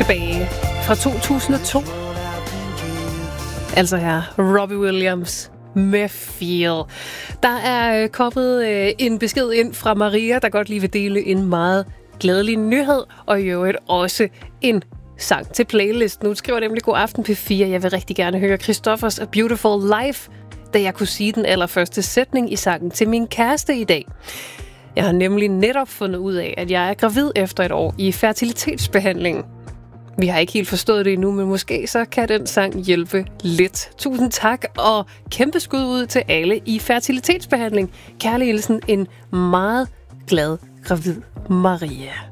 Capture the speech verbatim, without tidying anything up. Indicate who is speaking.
Speaker 1: tilbage fra to tusind og to. Altså her, Robbie Williams med Feel. Der er kommet øh, en besked ind fra Maria, der godt lige vil dele en meget glædelig nyhed, og i øvrigt også en sang til playlisten. Nu skriver nemlig God Aften P fire. Jeg vil rigtig gerne høre Christoffers A Beautiful Life, da jeg kunne sige den allerførste sætning i sangen til min kæreste i dag. Jeg har nemlig netop fundet ud af, at jeg er gravid efter et år i fertilitetsbehandling. Vi har ikke helt forstået det endnu, men måske så kan den sang hjælpe lidt. Tusind tak, og kæmpe skud ud til alle i fertilitetsbehandling. Kærlig hilsen, en meget glad gravid Maria.